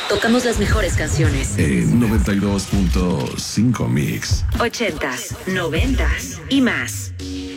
Tocamos las mejores canciones. 92.5 Mix. 80s, 90s y más.